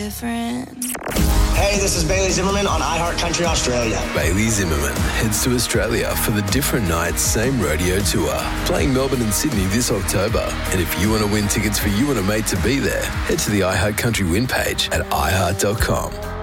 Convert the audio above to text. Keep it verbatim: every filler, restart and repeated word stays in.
Different. Hey, this is Bailey Zimmerman on iHeart Country Australia. Bailey Zimmerman heads to Australia for the Different Nights Same Radio Tour, playing Melbourne and Sydney this October. And if you want to win tickets for you and a mate to be there, head to the iHeart Country Win page at i heart dot com.